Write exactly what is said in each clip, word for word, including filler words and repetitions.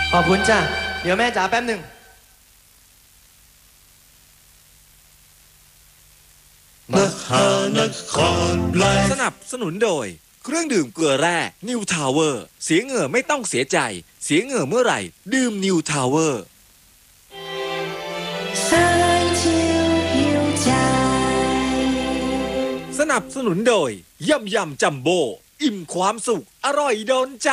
ขอบคุณจ้ะเดี๋ยวแม่จ๋าแป๊บหนึ่งมหานครแบล็คสนับสนุนโดยเครื่องดื่มเกลือแร่นิวทาวเวอร์เสียเหงื่อไม่ต้องเสียใจเสียเหงื่อเมื่อไหร่ดื่มนิวทาวเวอร์สนับสนุนโดยยำยำจัมโบ้อิ่มความสุขอร่อยโดนใจ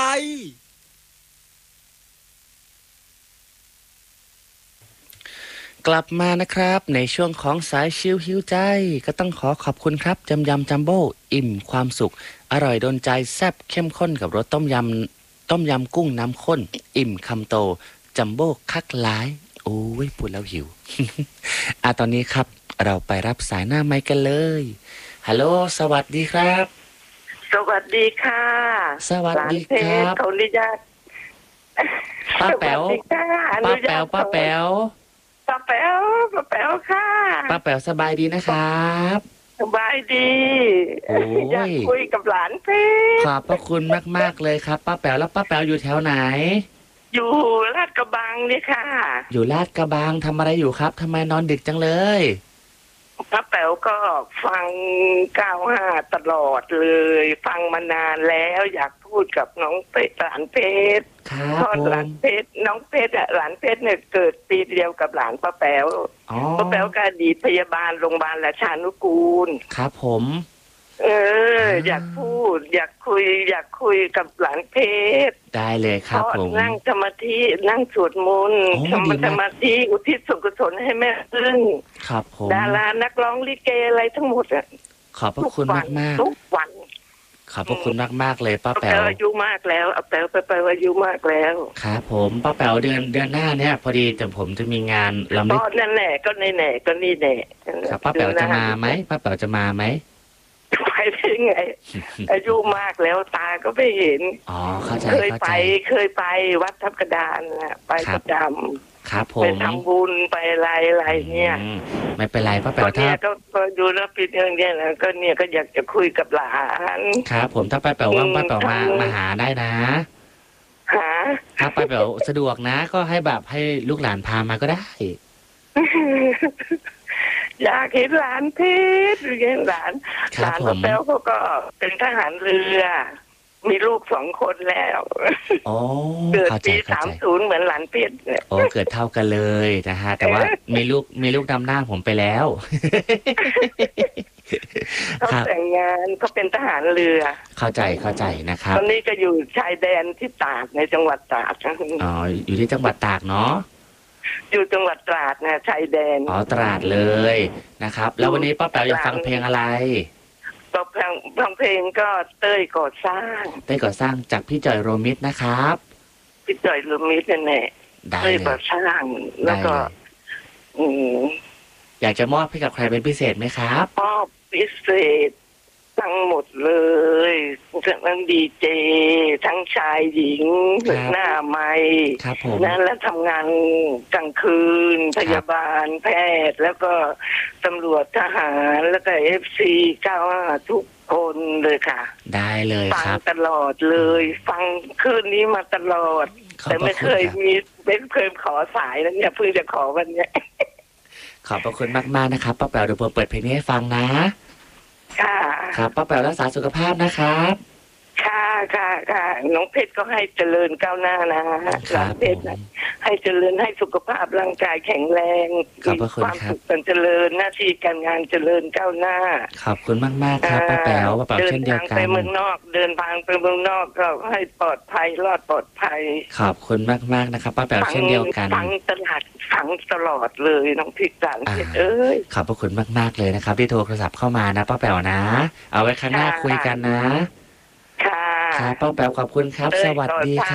กลับมานะครับในช่วงของสายชิลหิวใจก็ต้องขอขอบคุณครับยำยำจัมโบ้อิ่มความสุขอร่อยโดนใจแซ่บเข้มข้นกับรสต้มยำต้มยำกุ้งน้ำข้นอิ่มคำโตจัมโบ้คักหลายโอ้ยพูดแล้วหิว อ่ะตอนนี้ครับเราไปรับสายหน้าไมค์กันเลยฮัลโหลสวัสดีครับสวัสดีค่ะสวัสดีครับขออนุญาตป้าแป๋วป้าแป๋วป้าแป๋วป้าแป๋วป้าแป๋วค่ะป้าแป๋วสบายดีนะครับสบายดีอยากคุยกับหลานเพชรขอบพระคุณมากๆเลยครับป้าแป๋วแล้วป้าแป๋วอยู่แถวไหนอยู่ลาดกระบังนี่ค่ะอยู่ลาดกระบังทำอะไรอยู่ครับทำไมนอนดึกจังเลยป้าแป๋วก็ฟังเก้าห้าตลอดเลยฟังมานานแล้วอยากพูดกับน้องเพชรหลานเพชรครับผมหลานเพชรน้องเพชรอ่ะหลานเพชรเนี่ยเกิดปีเดียวกับหลานป้าแป๋วป้าแป๋วก็อดีตพยาบาลโรงพยาบาลราชานุกูลครับผมเอออยากพูดอยากคุยอยากคุยกับหลานเพชรได้เลยครับผมนั่งสมาธินั่งสวดมนต์ทำสมาธิอุทิศส่วนกุศลให้แม่พึ่งครับผมดารานักร้องลิเกอะไรทั้งหมดอ่ะขอบพระคุณมากมากทุกวันขอบพระคุณมากมากเลยป้าแป๋วอายุมากแล้วเอาแป๋วไปไปอายุมากแล้วครับผมป้าแป๋วเดือนเดือนหน้าเนี่ยพอดีแต่ผมจะมีงานลำลึกก็นั่นแหละก็นี่แน่ก็นี่แน่ครับป้าแป๋วจะมาไหมป้าแป๋วจะมาไหมไปได้ไงอายุมากแล้วตาก็ไม่เห็นอ๋อเข้าใจเคยไปเคยไปวัดทับกระดานน่ะไปประจำครับผมไปทำบุญไปอะไรอะไรเนี่ยไม่เป็นไรป้าแป๋วถ้าก็ดูแล้วปีนึงเนี่ยนะก็เนี่ยก็อยากจะคุยกับหลานครับผมถ้าป้าแป๋วว่างป้าแป๋วมามาหาได้นะหาถ้าป้าแป๋วสะดวกนะก็ให้แบบให้ลูกหลานพามาก็ได้อยากเห็นหลานเพชรเห็นหลานหลานป้าแป๋วเขาก็เป็นทหารเรือมีลูกสองคนแล้วเกิดปีสามศูนย์เหมือนหลานเพชรเนี่ยโอ้เกิดเท่ากันเลยนะฮะแต่ว่ามีลูกมีลูกนำหน้าผมไปแล้วเขาแต่งงานเขาเป็นทหารเรือเข้าใจเข้าใจนะครับตอนนี้ก็อยู่ชายแดนที่ตากในจังหวัดตากอ๋ออยู่ที่จังหวัดตากเนาะอยู่จังหวัดตราดนะชายแดนอ๋อตราดเลยนะครับแล้ววันนี้ป้าแป๋วอยากฟังเพลงอะไรก็เพลงเพลงก็เต้ยก่อสร้างเต้ยก่อสร้างจากพี่จอยโรมิตนะครับพี่จอยโรมิตนั่นแหละเต้ยก่อสร้างแล้วก็อืมอยากจะมอบให้กับใครเป็นพิเศษไหมครับมอบพิเศษทั้งหมดเลยทั้งดีเจทั้งชายหญิงหน้าไม้นั่นแล้วทำงานกลางคืนพยาบาลแพทย์แล้วก็ตำรวจทหารแล้วก็เอฟซีเก้าห้าทุกคนเลยค่ะได้เลยฟังครับตลอดเลยฟังคืนนี้มาตลอดแต่ไม่เคยมีไม่เคยขอสายแล้วเนี่ยเพิ่งจะขอวันนี้ขอบพระคุณมากๆนะครับป้าแป๋วเดี๋ยวผมเปิดเพลงนี้ให้ฟังนะค่ะครับป้าแป๋วรักษาสุขภาพนะครับค่ะค่ะค่ะน้องเพชรก็ให้เจริญก้าวหน้านะน้องเพชรให้เจริญให้สุขภาพร่างกายแข็งแรงมีความสุขกันเจริญหน้าที่การงานเจริญก้าวหน้าขอบคุณมากๆครับป้าแป๋วป้าแป๋วเช่นเดียวกันเดินทางไปเมืองนอกเดินทางไปเมืองนอกก็ให้ปลอดภัยรอดปลอดภัยขอบคุณมากๆนะครับป้าแป๋วเช่นเดียวกันฟังตลอดฟังตลอดเลยน้องพิจารณ์เอ้ยขอบพระคุณมากๆเลยนะครับที่โทรศัพท์เข้ามานะป้าแป๋วนะเอาไว้ข้างหน้าคุยกันนะค่ะครับป้าแป๋วขอบคุณครับสวัสดีครับ